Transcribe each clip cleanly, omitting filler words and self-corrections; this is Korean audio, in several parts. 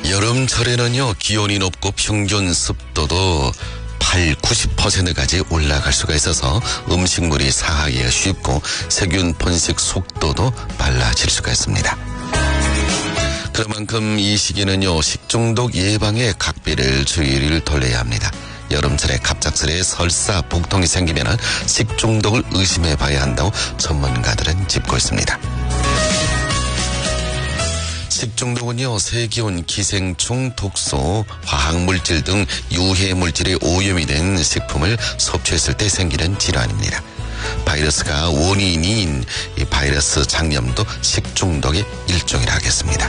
여름철에는요, 기온이 높고 평균 습도도 90%까지 올라갈 수가 있어서 음식물이 상하기가 쉽고 세균 번식 속도도 빨라질 수가 있습니다. 그만큼 이 시기는요, 식중독 예방에 각별을 주의를 돌려야 합니다. 여름철에 갑작스레 설사, 복통이 생기면 식중독을 의심해 봐야 한다고 전문가들은 짚고 있습니다. 식중독은요, 세균, 기생충, 독소, 화학물질 등 유해물질의 오염이 된 식품을 섭취했을 때 생기는 질환입니다. 바이러스가 원인인 이 바이러스 장염도 식중독의 일종이라 하겠습니다.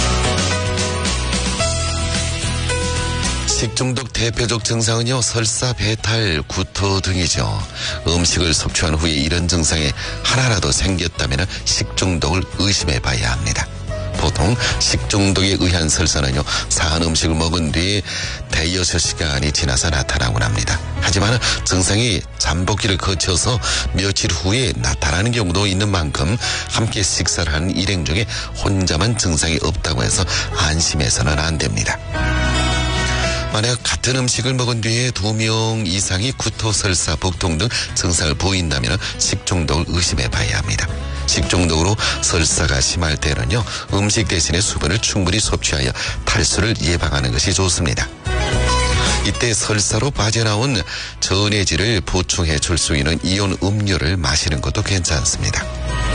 식중독 대표적 증상은요, 설사, 배탈, 구토 등이죠. 음식을 섭취한 후에 이런 증상이 하나라도 생겼다면 식중독을 의심해 봐야 합니다. 보통 식중독에 의한 설사는요, 상한 음식을 먹은 뒤에 대여섯 시간이 지나서 나타나곤 합니다. 하지만 증상이 잠복기를 거쳐서 며칠 후에 나타나는 경우도 있는 만큼 함께 식사를 하는 일행 중에 혼자만 증상이 없다고 해서 안심해서는 안 됩니다. 만약 같은 음식을 먹은 뒤에 2명 이상이 구토, 설사, 복통 등 증상을 보인다면 식중독을 의심해 봐야 합니다. 식중독으로 설사가 심할 때는요, 음식 대신에 수분을 충분히 섭취하여 탈수를 예방하는 것이 좋습니다. 이때 설사로 빠져나온 전해질을 보충해 줄 수 있는 이온 음료를 마시는 것도 괜찮습니다.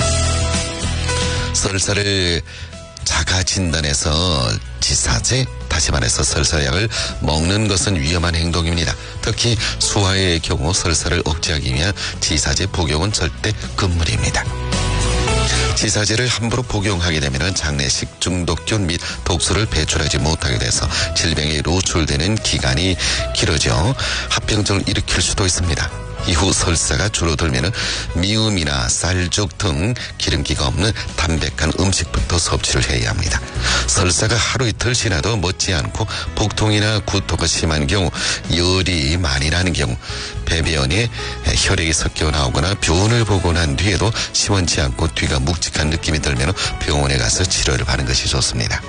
설사를 자가 진단해서 지사제, 다시 말해서 설사약을 먹는 것은 위험한 행동입니다. 특히 수화의 경우 설사를 억제하기 위한 지사제 복용은 절대 금물입니다. 지사제를 함부로 복용하게 되면 장내 식중독균 및 독소를 배출하지 못하게 돼서 질병에 노출되는 기간이 길어져 합병증을 일으킬 수도 있습니다. 이후 설사가 줄어들면 미음이나 쌀죽 등 기름기가 없는 담백한 음식부터 섭취를 해야 합니다. 설사가 하루 이틀 지나도 멎지 않고 복통이나 구토가 심한 경우, 열이 많이 나는 경우, 배변에 혈액이 섞여 나오거나 병원을 보고 난 뒤에도 시원치 않고 뒤가 묵직한 느낌이 들면 병원에 가서 치료를 받는 것이 좋습니다.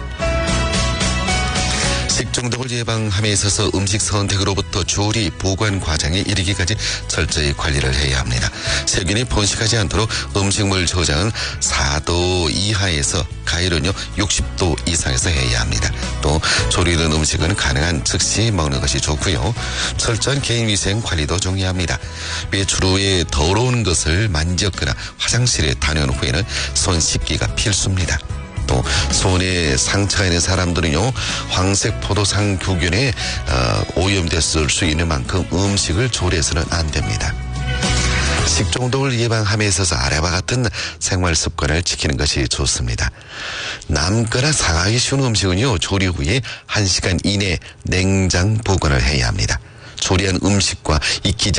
식중독을 예방함에 있어서 음식 선택으로부터 조리, 보관 과정에 이르기까지 철저히 관리를 해야 합니다. 세균이 번식하지 않도록 음식물 저장은 4도 이하에서 가열은요 60도 이상에서 해야 합니다. 또 조리된 음식은 가능한 즉시 먹는 것이 좋고요. 철저한 개인위생 관리도 중요합니다. 외출 후에 더러운 것을 만졌거나 화장실에 다녀온 후에는 손 씻기가 필수입니다. 또 손에 상처가 있는 사람들은요, 황색 포도상 균에 오염됐을 수 있는 만큼 음식을 조리해서는 안 됩니다. 식중독을 예방함에 있어서 아래와 같은 생활 습관을 지키는 것이 좋습니다. 남거나 상하기 쉬운 음식은요, 조리 후에 1시간 이내 냉장 보관을 해야 합니다. 조리한 음식과 익히지